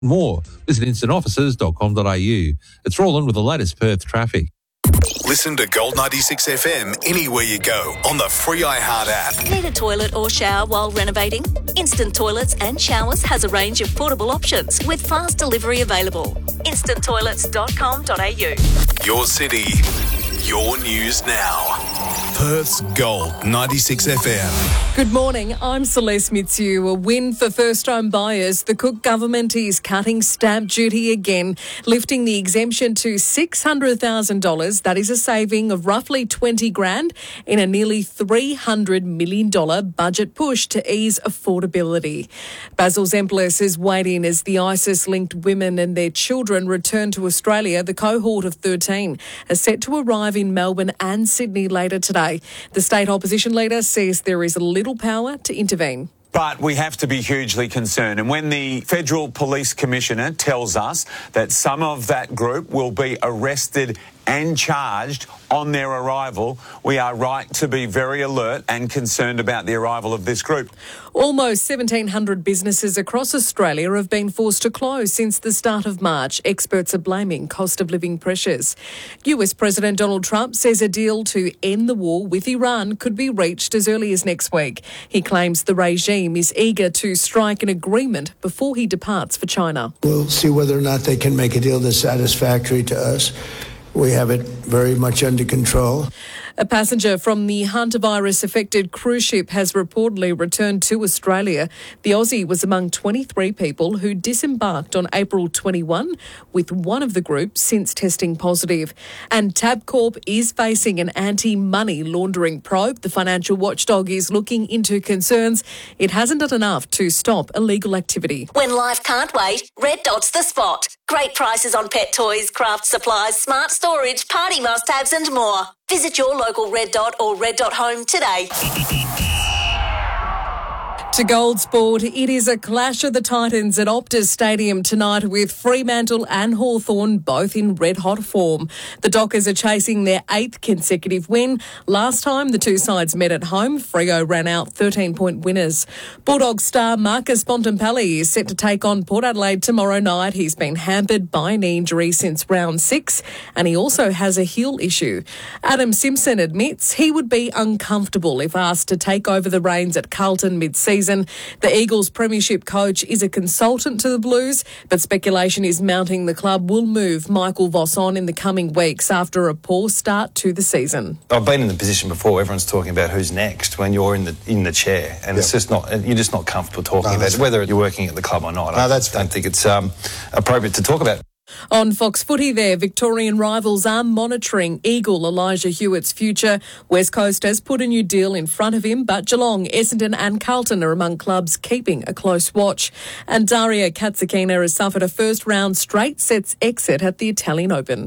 More, visit instantofficers.com.au. It's rolling with the latest Perth traffic. Listen to Gold 96 FM anywhere you go on the free iHeart app. Need a toilet or shower while renovating? Instant Toilets and Showers has a range of portable options with fast delivery available. instanttoilets.com.au. Your city, your news now. Perth's Gold 96 FM. Good morning, I'm Celeste Mitsu. A win for first-home buyers. The Cook government is cutting stamp duty again, lifting the exemption to $600,000. That is a saving of roughly $20,000 in a nearly $300 million budget push to ease affordability. Basil Zemplis is waiting as the ISIS-linked women and their children return to Australia. The cohort of 13 are set to arrive in Melbourne and Sydney later today. The state opposition leader says there is little power to intervene. But we have to be hugely concerned. And when the Federal Police Commissioner tells us that some of that group will be arrested and charged on their arrival, we are right to be very alert and concerned about the arrival of this group. Almost 1,700 businesses across Australia have been forced to close since the start of March. Experts are blaming cost of living pressures. US President Donald Trump says a deal to end the war with Iran could be reached as early as next week. He claims the regime is eager to strike an agreement before he departs for China. We'll see whether or not they can make a deal that's satisfactory to us. We have it very much under control. A passenger from the hantavirus-affected cruise ship has reportedly returned to Australia. The Aussie was among 23 people who disembarked on April 21, with one of the group since testing positive. And Tabcorp is facing an anti-money laundering probe. The financial watchdog is looking into concerns it hasn't done enough to stop illegal activity. When life can't wait, Red Dot's the spot. Great prices on pet toys, craft supplies, smart storage, party must-haves and more. Visit your local Red Dot or Red Dot Home today. To Gold Sport, it is a clash of the Titans at Optus Stadium tonight with Fremantle and Hawthorn both in red-hot form. The Dockers are chasing their 8th consecutive win. Last time the two sides met at home, Freo ran out 13-point winners. Bulldogs star Marcus Bontempelli is set to take on Port Adelaide tomorrow night. He's been hampered by an injury since round 6 and he also has a heel issue. Adam Simpson admits he would be uncomfortable if asked to take over the reins at Carlton mid-season. The Eagles premiership coach is a consultant to the Blues, but speculation is mounting the club will move Michael Voss on in the coming weeks after a poor start to the season. I've been in the position before, everyone's talking about who's next when you're in the chair, and it's just not, you're just not comfortable talking about it, whether you're working at the club or not. I don't think it's appropriate to talk about. On Fox Footy there, Victorian rivals are monitoring Eagle Elijah Hewitt's future. West Coast has put a new deal in front of him, but Geelong, Essendon and Carlton are among clubs keeping a close watch. And Daria Katsakina has suffered a first-round straight sets exit at the Italian Open.